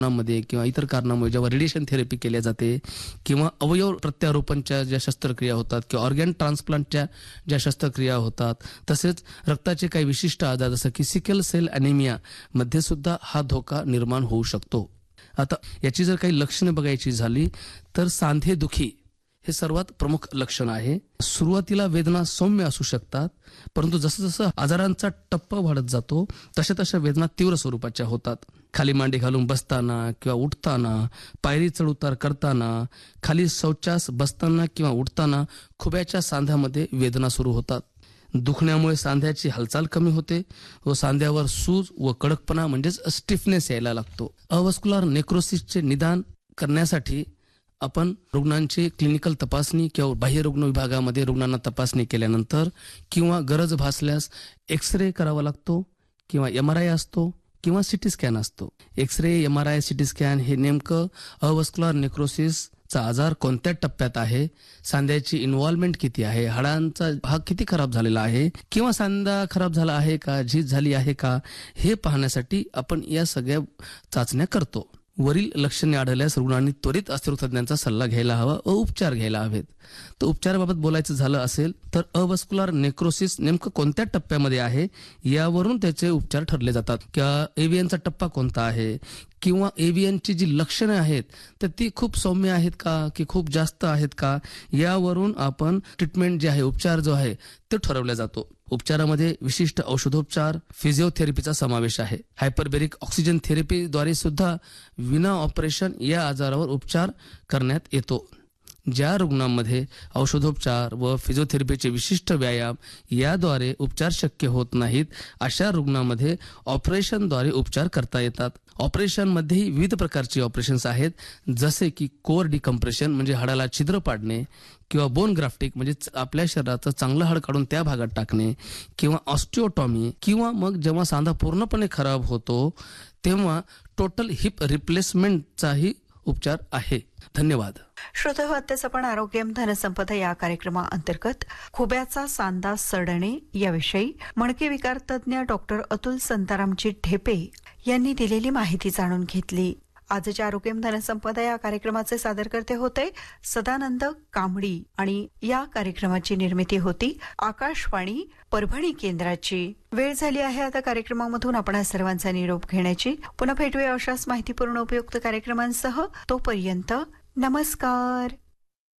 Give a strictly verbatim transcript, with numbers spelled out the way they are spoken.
मध्ये किंवा इतर कारणामुळे जेव्हा रेडिएशन थेरपी केल्या जाते किंवा अवयव प्रत्यारोपणच्या ज्या शस्त्रक्रिया होतात किंवा ऑर्गॅन ट्रान्सप्लांटच्या ज्या शस्त्रक्रिया होतात, तसेच रक्ताचे काही विशिष्ट आजार जसं की सिकल सेल ॲनिमिया मध्ये सुद्धा हा धोका निर्माण होऊ शकतो. आता याची जर काही लक्षणे बघायची झाली तर सांधेदुखी हे सर्वात प्रमुख लक्षण आहे. सुरुवातीला वेदना सौम्य असू शकतात, परंतु जसं जसं आजारांचा टप्पा वाढत जातो तशा तशा वेदना तीव्र स्वरूपाच्या होतात. खाली मांडी घालून बसताना किंवा उठताना, पायरी चढउतार करताना, खाली शौचास बसताना किंवा उठताना खुब्याच्या सांध्यामध्ये वेदना सुरू होतात. दुखण्यामुळे सांध्याची हालचाल कमी होते व सांध्यावर सूज व कडकपणा म्हणजेच स्टिफनेस यायला लागतो. अवस्कुलर नेक्रोसिसचे निदान करण्यासाठी आपण रुग्णांची क्लिनिकल तपासणी किंवा बाह्य रुग्ण विभागामध्ये रुग्णांना तपासणी केल्यानंतर किंवा गरज भासल्यास एक्स रे करावा लागतो किंवा एम आर आय असतो किंवा सिटी स्कॅन असतो. X ray, M R I, CT scan हे नेमकं अवस्कुलर नेक्रोसिसचा आजार कोणत्या टप्प्यात आहे, सांध्याची इन्व्हॉल्वमेंट किती आहे, हाडांचा भाग किती खराब झालेला आहे किंवा सांधा खराब झाला आहे का, झीज झाली आहे का, हे पाहण्यासाठी आपण या सगळ्या चाचण्या करतो. वरील लक्षणे आढळल्यास रुग्णांनी त्वरित अस्थिरोगतज्ञांचा सल्ला घ्यायला हवा व उपचार घ्यायला हवेत. तर उपचाराबाबत बोलायचं झालं असेल तर अवस्कुलर नेक्रोसिस नेमकं कोणत्या टप्प्यामध्ये आहे यावरून त्याचे उपचार ठरले जातात. किंवा एव्हीएनचा टप्पा कोणता आहे किंवा एव्हीएनची जी लक्षणं आहेत तर ती खूप सौम्य आहेत का की खूप जास्त आहेत का, यावरून आपण ट्रीटमेंट जे आहे, उपचार जो आहे ते ठरवला जातो. उपचारामध्ये विशिष्ट औषधोपचार, फिजिओथेरपीचा समावेश आहे. हायपरबेरिक ऑक्सिजन थेरपीद्वारे सुद्धा विना ऑपरेशन या आजारावर उपचार करण्यात येतो. ज्या रुग्णांमध्ये औषधोपचार व फिजिओथेरपीचे विशिष्ट व्यायाम याद्वारे उपचार शक्य होत नाहीत अशा रुग्णांमध्ये ऑपरेशनद्वारे उपचार करता येतात. ऑपरेशनमध्येही विविध प्रकारची ऑपरेशन्स आहेत, जसे की कोअर डिकम्प्रेशन म्हणजे हाडाला छिद्र पाडणे किंवा बोन ग्राफ्टिंग म्हणजे आपल्या शरीराचं चांगलं हाड काढून त्या भागात टाकणे किंवा ऑस्टिओटॉमी किंवा मग जेव्हा सांधा पूर्णपणे खराब होतो तेव्हा टोटल हिप रिप्लेसमेंटचाही उपचार आहे. धन्यवाद. श्रोतेहो, आत्ताच आपण आरोग्यम धनसंपदा या कार्यक्रमाअंतर्गत खुब्याचा सांधा सडणे याविषयी मणके विकार तज्ञ डॉक्टर अतुल संतारामजी ढेपे यांनी दिलेली माहिती जाणून घेतली. आजच्या आरोग्यम धनसंपदा या कार्यक्रमाचे सादरकर्ते होते सदानंद कांबडी आणि या कार्यक्रमाची निर्मिती होती आकाशवाणी परभणी केंद्राची. वेळ झाली आहे आता कार्यक्रमामधून आपण सर्वांचा निरोप घेण्याची. पुन्हा भेटूया अशाच माहितीपूर्ण उपयुक्त कार्यक्रमांसह. तोपर्यंत नमस्कार.